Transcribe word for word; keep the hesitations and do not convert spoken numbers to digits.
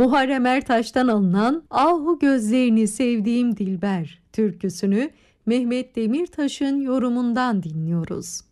Muharrem Ertaş'tan alınan "Ahu gözlerini sevdiğim Dilber" türküsünü Mehmet Demirtaş'ın yorumundan dinliyoruz.